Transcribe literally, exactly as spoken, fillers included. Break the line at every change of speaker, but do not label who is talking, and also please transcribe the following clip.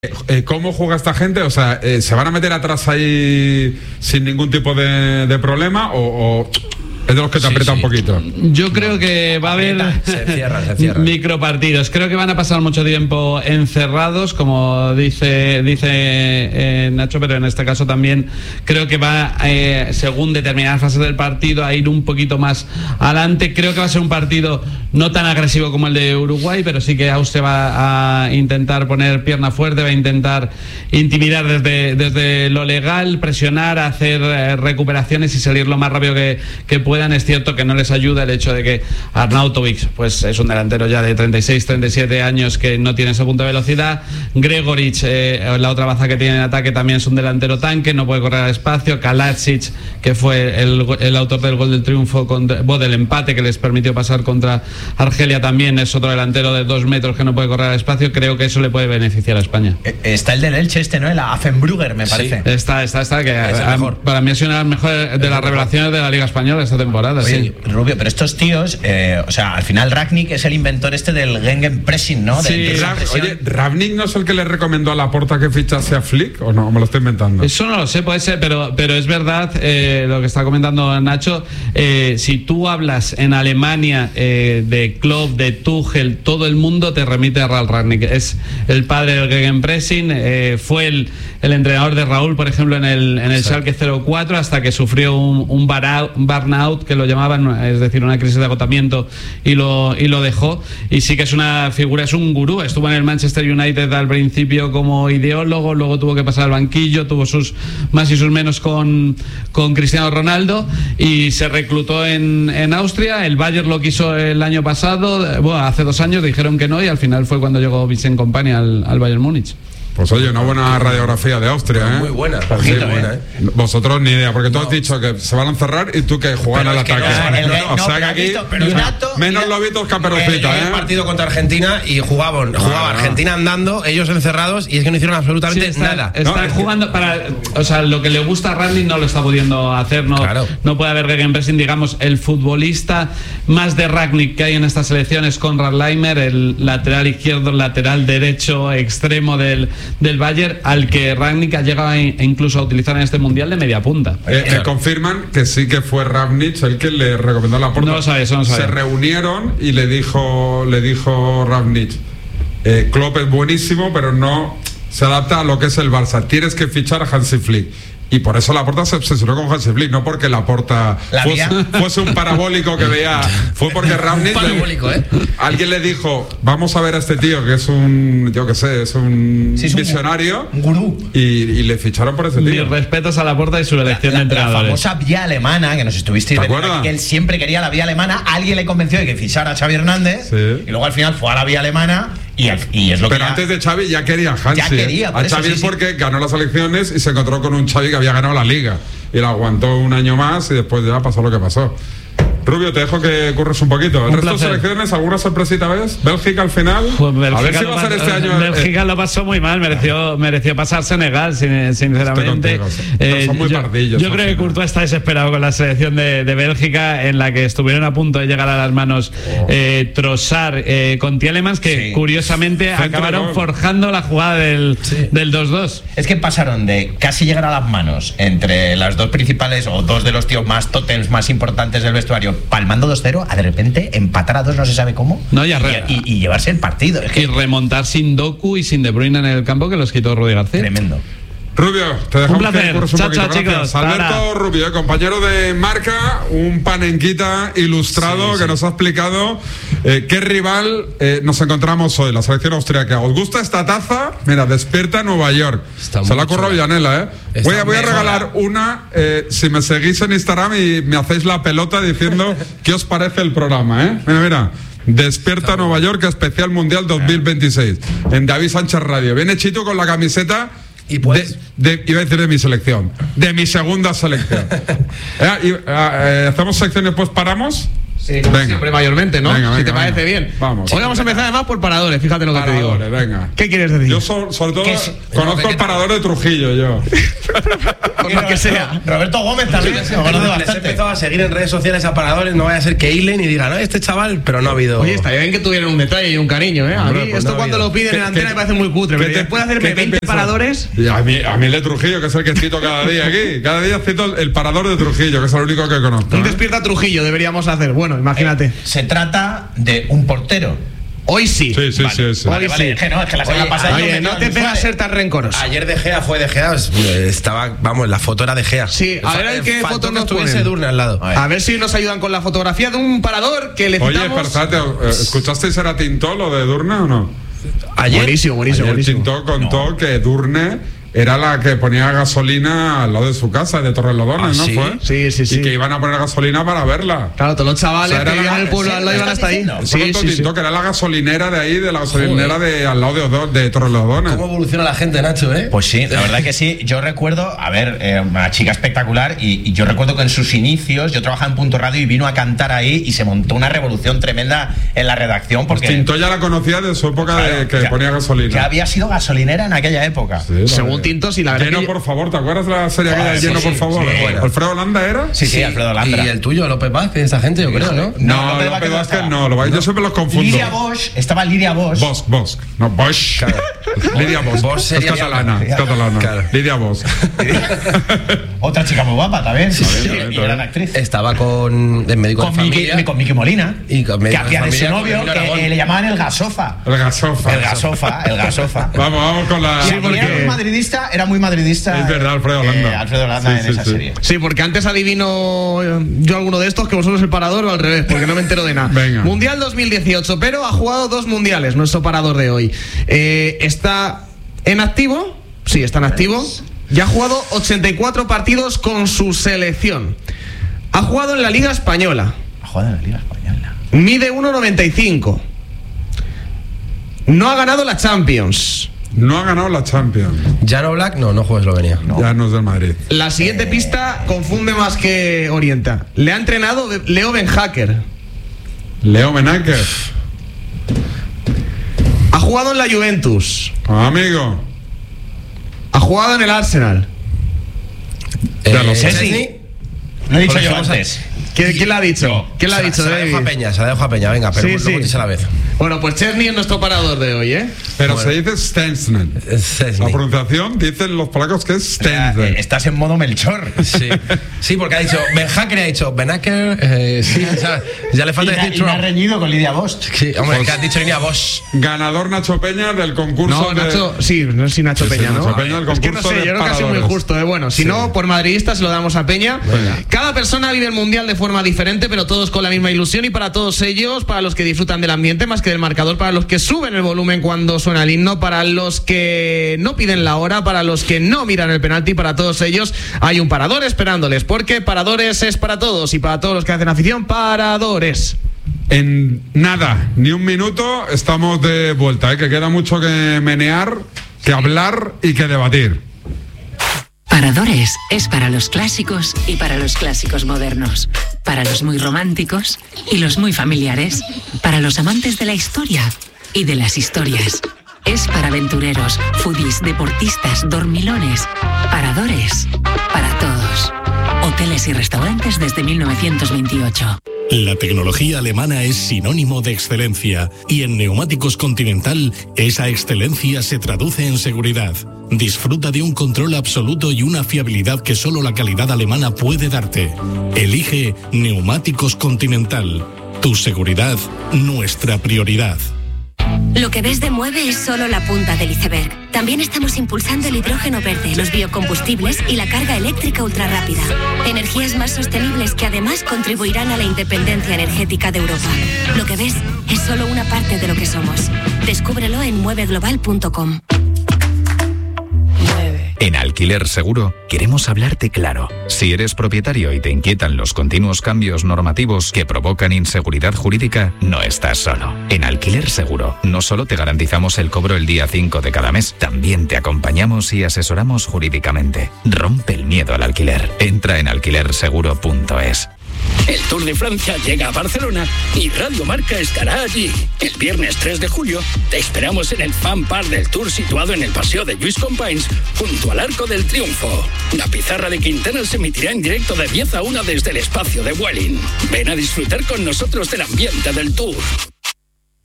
Eh, ¿Cómo juega esta gente? O sea, eh, ¿se van a meter atrás ahí sin ningún tipo de, de problema o, o es de los que te
sí,
aprieta
sí.
un poquito?
Yo creo que va a haber
se cierra, se cierra.
micropartidos. Creo que van a pasar mucho tiempo encerrados, como dice dice eh, Nacho, pero en este caso también creo que va, eh, según determinadas fases del partido, a ir un poquito más adelante. Creo que va a ser un partido no tan agresivo como el de Uruguay, pero sí que Austria va a intentar poner pierna fuerte, va a intentar intimidar desde, desde lo legal, presionar, hacer eh, recuperaciones y salir lo más rápido que, que puedan. Es cierto que no les ayuda el hecho de que Arnautovic pues es un delantero ya de treinta y seis, treinta y siete años que no tiene ese punto de velocidad. Gregoric, eh, la otra baza que tiene en ataque, también es un delantero tanque, no puede correr al espacio. Kalajic, que fue el, el autor del gol del triunfo, contra, bueno, del empate que les permitió pasar contra Argelia, también es otro delantero de dos metros que no puede correr al espacio. Creo que eso le puede beneficiar a España.
Está el del Elche este, ¿no? El Affenbrugger, me parece.
Sí. Está, está, está, que a, para mí ha sido una de las mejores de las revelaciones de la Liga Española esta temporada.
Oye,
sí.
Rubio, pero estos tíos, eh, o sea, al final Rangnick es el inventor este del Gegenpressing, ¿no? De,
Sí,
de
Ra- oye, ¿Rangnick no es el que le recomendó a Laporta que fichase a Flick o no? ¿Me lo estoy inventando?
Eso no lo sé, puede ser, pero, pero es verdad eh, lo que está comentando Nacho. Eh, si tú hablas en Alemania eh, de Klopp, de Tuchel, todo el mundo te remite a Ralf Rangnick. Es el padre del Gegenpressing, eh, fue el, el entrenador de Raúl, por ejemplo, en el, en el Schalke cero cuatro, hasta que sufrió un, un burnout, burnout, que lo llamaban, es decir, una crisis de agotamiento, y lo, y lo dejó. Y sí que es una figura, es un gurú. Estuvo en el Manchester United al principio como ideólogo, luego tuvo que pasar al banquillo, tuvo sus más y sus menos con, con Cristiano Ronaldo, y se reclutó en, en Austria. El Bayern lo quiso el año pasado, bueno, hace dos años dijeron que no, y al final fue cuando llegó Vincent Kompany al, al Bayern Múnich.
Pues oye, una buena radiografía de Austria, ¿eh?
Muy buena,
Sí,
muy buena, ¿eh?
Vosotros ni idea, porque tú
No.
has dicho que se van a encerrar y tú que juegan al
es que
ataque.
no, el-
o
no,
sea que
pero
aquí,
visto- pero
o sea,
Nato-
menos
mira,
lobitos que a
El,
Perrocita,
el
¿eh?
partido contra Argentina y jugaban, jugaba
no.
Argentina andando, ellos encerrados, y es que no hicieron absolutamente
Sí, está,
nada.
está
No, es que-
jugando para, o sea, lo que le gusta a Rangnick no lo está pudiendo hacer. No,
Claro.
no puede haber Gegenpressing. Digamos, el futbolista más de Rangnick que hay en esta selección es Konrad Laimer, el lateral izquierdo, lateral derecho, extremo del, del Bayern, al que Rangnick ha llegado a, incluso a utilizar en este mundial de media punta.
Eh, me confirman que sí que fue Rangnick el que le recomendó a Laporta.
No lo sabía, eso no lo sabía.
Se reunieron y le dijo, le dijo Rangnick, eh, Klopp es buenísimo, pero no se adapta a lo que es el Barça. Tienes que fichar a Hansi Flick. Y por eso Laporta se obsesionó con Hansi Flick, no porque Laporta
La
fuese,
vía.
fuese un parabólico que veía, fue porque Rangnick le-
Parabólico, ¿eh?
alguien le dijo, vamos a ver a este tío que es un, yo qué sé, es un
Sí, es un
visionario,
un gurú.
y, y le ficharon por ese
Mis
tío.
respetos a Laporta y su elección
La,
de
la
entrenadores.
famosa vía alemana, que nos estuvisteis
¿Te
vendiendo
acuerdas?
aquí, que él siempre quería la vía alemana. Alguien le convenció de que fichara a Xavi Hernández,
Sí.
y luego al final fue a la vía alemana, y, al- y es lo
Pero
que
antes de Xavi ya quería a Hansi.
Ya quería,
¿eh?
por
A
eso,
Xavi
sí,
es
sí.
porque ganó las elecciones y se encontró con un Xavi que había ganado la Liga. Y la aguantó un año más y después ya pasó lo que pasó. Rubio, te dejo que curres un poquito. El
Un
resto de
placer.
selecciones, ¿alguna sorpresita ves? Bélgica al final.
Pues Bélgica
a ver si
lo
va a ser
pas-
este año.
Bélgica lo pasó muy mal, mereció, mereció pasar Senegal, sin- sinceramente.
Estoy contigo, sí. Son muy
yo,
pardillos,
yo
al
creo que
final.
Courtois está desesperado con la selección de, de Bélgica, en la que estuvieron a punto de llegar a las manos eh, Trossard eh, con Tielemans, que
Sí.
curiosamente
Centro
acabaron
gol.
forjando la jugada del, del dos dos.
Es que pasaron de casi llegar a las manos entre las dos principales o dos de los tíos más tótems más importantes del vestuario, palmando dos cero, a de repente empatar a dos, no se sabe cómo,
No, y
y,
a re-
y- y llevarse el partido. Es que
Y remontar sin Doku y sin De Bruyne en el campo, que los quitó Rudi García.
tremendo.
Rubio, te dejamos
Un placer.
que curres un
Chao,
poquito.
chao, chicos.
Gracias.
Hasta
Alberto
ahora.
Rubio, eh, compañero de Marca, un panenquita ilustrado que nos ha explicado eh, qué rival eh, nos encontramos hoy, la selección austriaca. ¿Os gusta esta taza? Mira, despierta Nueva York.
Está
Se la
muy
curro
chula.
Villanela, ¿eh?
Está
Voy a, voy a
muy
regalar una eh, si me seguís en Instagram y me hacéis la pelota diciendo qué os parece el programa, ¿eh? Mira, mira. Despierta Nueva York, especial mundial dos mil veintiséis en David Sánchez Radio. Viene Chito con la camiseta
Y pues-
de, de- iba a decir de mi selección, de mi segunda selección. Eh, y, eh, eh, hacemos secciones, pues paramos.
Sí, como
Venga.
siempre mayormente, ¿no?
Venga, venga,
si te parece
venga.
bien.
Vamos.
Hoy vamos a empezar además por paradores, fíjate lo que
Paradores,
te digo.
venga.
¿Qué quieres decir?
Yo so- sobre todo
¿Qué es?
conozco el parador de Trujillo, yo.
Por lo que sea.
Roberto Gómez también.
Les
me conoce
he
bastante.
empezado a seguir en redes sociales a paradores, no vaya a ser que hilen y digan, no, este chaval, pero no ha habido.
Oye, estaría bien que tuvieran un detalle y un cariño, ¿eh? A
Hombre,
mí
pues
esto
no ha
cuando
habido.
lo piden en
¿Qué-
antena
qué-
me parece muy cutre,
¿Qué
pero
te-
después de
qué
hacerme
te
veinte
piensas?
paradores...
Y a mí, a mí el de Trujillo, que es el que cito cada día aquí. Cada día cito el parador de Trujillo, que es el único que conozco.
Un
¿eh?
despierta Trujillo deberíamos hacer. Bueno, imagínate.
Se trata de un portero.
Hoy sí.
Sí, sí, sí, sí.
Vale,
Hoy
vale,
sí.
es que no, es que la semana
Oye,
pasada. yo
Oye,
me
no
quedo
te
en
pegas a
Suárez.
ser tan rencoroso.
Ayer De Gea fue De Gea, es- estaba, vamos, la foto era De Gea.
Sí, a ver el qué
Faltó
foto
que
nos
estuviese
ponen.
Durne al lado.
A ver.
A ver si nos ayudan con la fotografía de un parador que le
Oye,
citamos.
espérate, eh, ¿escuchasteis era Tintó lo de Durne o no?
Ayer,
Buenísimo, buenísimo,
Ayer
buenísimo.
Tintó contó que Durne era la que ponía gasolina al lado de su casa, de Torrelodones,
¿Ah,
¿no
sí?
fue?
Sí, sí, sí.
Y que iban a poner gasolina para verla.
Claro, todos los chavales
O sea, era
que
la-
vivían en el pueblo
¿sí?
al lado
¿Me
iban
estás
hasta ahí.
diciendo?
Eso
Sí,
contó
sí, sí.
Tintó, que era la gasolinera de ahí, de la gasolinera de al lado de, Odo- de Torrelodones.
¿Cómo evoluciona la gente, Nacho, eh?
Pues sí, la verdad que sí. Yo recuerdo, a ver, eh, una chica espectacular y, y yo recuerdo que en sus inicios yo trabajaba en Punto Radio y vino a cantar ahí y se montó una revolución tremenda en la redacción porque
Tintó ya la conocía de su época
claro,
de que
ya-
ponía gasolina.
ya había sido gasolinera en aquella época.
Sí, la
Según
verdad.
Tinto, sí, la verdad
Lleno,
que-
por favor, ¿te acuerdas de la serie aquella
Ah,
de
sí,
Lleno,
sí,
por favor?
sí.
Bueno. ¿Alfredo Holanda era?
Sí, sí, Alfredo Landra.
Y el tuyo, López Vázquez, esa gente, yo creo, ¿no?
No,
López
López
Vázquez
Vázquez
estaba.
no, lo- yo siempre los confundo.
Lidia Bosch, estaba Lidia Bosch.
Bosch, Bosch. No, Bosch. Lidia Bosch.
Bosch
Es
sería-
catalana, es catalana.
Claro.
Lidia Bosch.
Otra chica muy guapa también. Sí,
bien,
y
bien,
gran
bien.
actriz.
Estaba con el médico
Con
de
Miki,
familia.
con Miki Molina.
Y con
que
médico de
hacía de su
familia, con
novio,
Emilio
que
Aragón.
eh, le llamaban el gasofa.
El gasofa.
El gasofa, el gasofa.
Vamos, vamos con la.
Y
Sí,
era
porque-
muy madridista, era muy madridista.
Es verdad, Alfredo Holanda.
eh, Alfredo Holanda
Sí,
en
sí,
esa
sí.
serie.
Sí, porque antes adivino eh, yo alguno de estos que vosotros el parador o al revés, porque no me entero de nada.
Venga.
Mundial dos mil dieciocho, pero ha jugado dos mundiales, nuestro parador de hoy. Eh, está en activo, sí, está en activo. Ya ha jugado ochenta y cuatro partidos con su selección. Ha jugado en la Liga Española.
Joder, en la Liga Española.
Mide uno noventa y cinco. No ha ganado la Champions.
No ha ganado la Champions.
Jano Black, no, no juega Eslovenia.
Ya no es del Madrid.
La siguiente pista confunde más que orienta. Le ha entrenado Leo Benhacker.
Leo Menaker.
Ha jugado en la Juventus.
Amigo.
Ha jugado en el Arsenal.
Ya lo sé.
Eh, Chesney.
Lo he dicho yo
Corregimos a-
antes.
¿Quién, quién la ha dicho? ¿Quién la ha
Se la-
dicho,
se la dejo a
David?
Peña, se la dejo a Peña, venga, pero
Sí,
luego
sí.
dice a la vez.
Bueno, pues Chesney es nuestro parador de hoy, ¿eh?
Pero
Bueno.
se dice Stensnen.
Es
La
Chesney.
pronunciación dicen los polacos que es
Eh,
Stensnen.
Estás en modo Melchor.
Sí. Sí, porque ha dicho Ben Hacker, ha dicho Benaker, eh, sí, ya, ya le
Y
falta
me,
decir
y me ha
Trump.
reñido con Lidia Bosch.
Sí, hombre, que has dicho línea Bosch.
Ganador Nacho Peña del concurso
No,
de...
Nacho, sí, no sé si Nacho
Sí, sí,
Peña, ¿no?
Nacho Peña, el
es que no
concurso
sé,
de
yo creo que ha sido muy
paradores.
justo, ¿eh? Bueno, si no, por madridista se lo damos a Peña. Cada persona vive el mundial de forma diferente, pero todos con la misma ilusión, y para todos ellos, para los que disfrutan del ambiente más que del marcador, para los que suben el volumen cuando suena el himno, para los que no piden la hora, para los que no miran el penalti, para todos ellos hay un parador esperándoles, porque paradores es para todos, y para todos los que hacen afición, paradores.
En nada, ni un minuto, estamos de vuelta, ¿eh? Que queda mucho que menear, que hablar y que debatir.
Paradores es para los clásicos y para los clásicos modernos, para los muy románticos y los muy familiares, para los amantes de la historia y de las historias. Es para aventureros, foodies, deportistas, dormilones. Paradores para todos. Hoteles y restaurantes desde mil novecientos veintiocho.
La tecnología alemana es sinónimo de excelencia y en Neumáticos Continental esa excelencia se traduce en seguridad. Disfruta de un control absoluto y una fiabilidad que solo la calidad alemana puede darte. Elige Neumáticos Continental. Tu seguridad, nuestra prioridad.
Lo que ves de Mueve es solo la punta del iceberg. También estamos impulsando el hidrógeno verde, los biocombustibles y la carga eléctrica ultrarrápida. Energías más sostenibles que además contribuirán a la independencia energética de Europa. Lo que ves es solo una parte de lo que somos. Descúbrelo en mueve global punto com.
En Alquiler Seguro queremos hablarte claro. Si eres propietario y te inquietan los continuos cambios normativos que provocan inseguridad jurídica, no estás solo. En Alquiler Seguro no solo te garantizamos el cobro el día cinco de cada mes, también te acompañamos y asesoramos jurídicamente. Rompe el miedo al alquiler. Entra en alquiler seguro punto es.
El Tour de Francia llega a Barcelona y Radio Marca estará allí. El viernes tres de julio te esperamos en el Fan Park del Tour situado en el Paseo de Lluís Companys junto al Arco del Triunfo. La pizarra de Quintana se emitirá en directo de diez a una desde el espacio de Vueling. Ven a disfrutar con nosotros del ambiente del Tour.